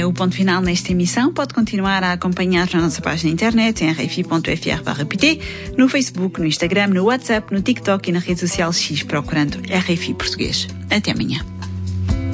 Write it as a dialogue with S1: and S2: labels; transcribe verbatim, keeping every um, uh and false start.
S1: o ponto final nesta emissão. Pode continuar a acompanhar na nossa página na internet, em r f i ponto f r barra p t, no Facebook, no Instagram, no WhatsApp, no TikTok e na rede social X, procurando R F I Português. Até amanhã.